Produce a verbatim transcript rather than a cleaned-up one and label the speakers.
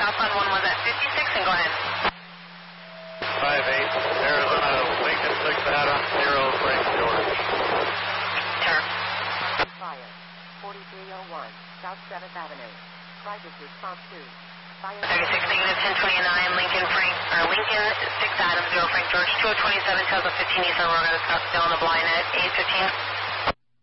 Speaker 1: southbound one was at fifty-six, and go ahead.
Speaker 2: five eight, Arizona, Lincoln six Adam, zero, Frank George.
Speaker 1: Sure.
Speaker 3: Fire, forty-three oh one, South seventh Avenue. Private response to fire.
Speaker 1: thirty-six, negative ten twenty-nine, Lincoln Frank, or Lincoln six Adam, zero, Frank George, two oh twenty-seven, Tesla fifteen East, and we're going to stop still on the blind at eight fifteen.